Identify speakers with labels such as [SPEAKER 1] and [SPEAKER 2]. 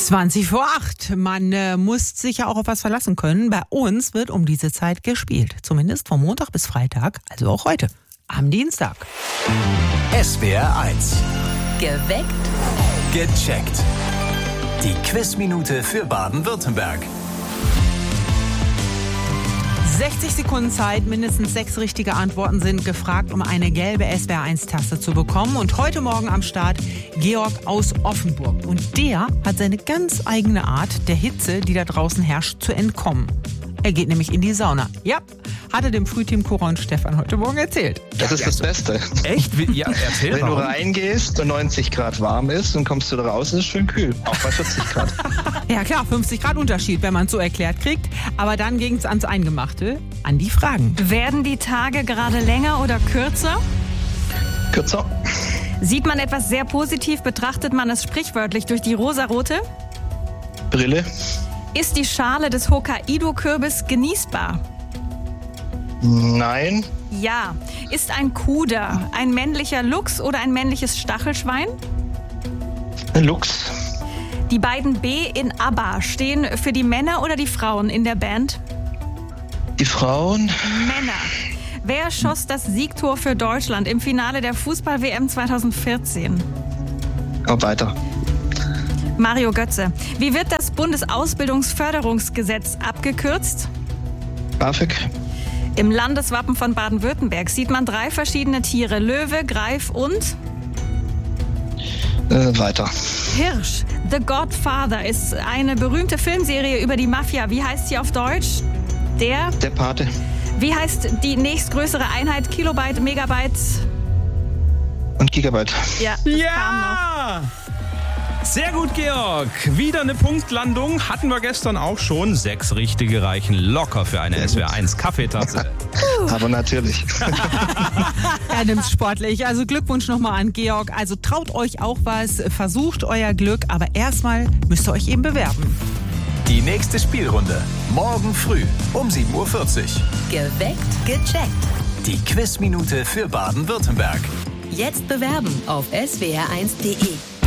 [SPEAKER 1] 7:20. Man muss sich ja auch auf was verlassen können. Bei uns wird um diese Zeit gespielt. Zumindest von Montag bis Freitag, also auch heute, am Dienstag.
[SPEAKER 2] SWR 1.
[SPEAKER 3] Geweckt.
[SPEAKER 2] Gecheckt. Die Quizminute für Baden-Württemberg.
[SPEAKER 1] 60 Sekunden Zeit, mindestens 6 richtige Antworten sind gefragt, um eine gelbe SWR 1-Taste zu bekommen. Und heute Morgen am Start Georg aus Offenburg. Und der hat seine ganz eigene Art, der Hitze, die da draußen herrscht, zu entkommen. Er geht nämlich in die Sauna. Ja, hat er dem Frühteam Cora und Stefan heute Morgen erzählt.
[SPEAKER 4] Das ist das Beste.
[SPEAKER 5] Echt? Ja, erzähl
[SPEAKER 4] Wenn
[SPEAKER 5] mal.
[SPEAKER 4] du reingehst und 90 Grad warm ist und kommst du da raus, ist es schön kühl. Auch bei 40 Grad.
[SPEAKER 1] Ja klar, 50 Grad Unterschied, wenn man es so erklärt kriegt. Aber dann ging es ans Eingemachte, an die Fragen.
[SPEAKER 6] Werden die Tage gerade länger oder kürzer?
[SPEAKER 4] Kürzer.
[SPEAKER 6] Sieht man etwas sehr positiv, betrachtet man es sprichwörtlich durch die rosarote?
[SPEAKER 4] Brille.
[SPEAKER 6] Ist die Schale des Hokkaido-Kürbis genießbar?
[SPEAKER 4] Nein.
[SPEAKER 6] Ja. Ist ein Kuder ein männlicher Luchs oder ein männliches Stachelschwein?
[SPEAKER 4] Ein Luchs.
[SPEAKER 6] Die beiden B in ABBA stehen für die Männer oder die Frauen in der Band?
[SPEAKER 4] Die Frauen.
[SPEAKER 6] Männer. Wer schoss das Siegtor für Deutschland im Finale der Fußball-WM 2014?
[SPEAKER 4] Weiter.
[SPEAKER 6] Mario Götze. Wie wird das Bundesausbildungsförderungsgesetz abgekürzt?
[SPEAKER 4] BAföG.
[SPEAKER 6] Im Landeswappen von Baden-Württemberg sieht man 3 verschiedene Tiere. Löwe, Greif und
[SPEAKER 4] Weiter.
[SPEAKER 6] Hirsch. The Godfather ist eine berühmte Filmserie über die Mafia. Wie heißt sie auf Deutsch? Der
[SPEAKER 4] Pate.
[SPEAKER 6] Wie heißt die nächstgrößere Einheit? Kilobyte, Megabyte?
[SPEAKER 4] Und Gigabyte.
[SPEAKER 6] Ja, das kam noch.
[SPEAKER 5] Ja! Sehr gut, Georg. Wieder eine Punktlandung. Hatten wir gestern auch schon. 6 richtige reichen locker für eine SWR 1 Kaffeetasse.
[SPEAKER 4] Aber natürlich.
[SPEAKER 1] Er nimmt's sportlich. Also Glückwunsch nochmal an Georg. Also traut euch auch was, versucht euer Glück, aber erstmal müsst ihr euch eben bewerben.
[SPEAKER 2] Die nächste Spielrunde. Morgen früh um 7:40 Uhr.
[SPEAKER 3] Geweckt. Gecheckt.
[SPEAKER 2] Die Quizminute für Baden-Württemberg.
[SPEAKER 3] Jetzt bewerben auf swr1.de.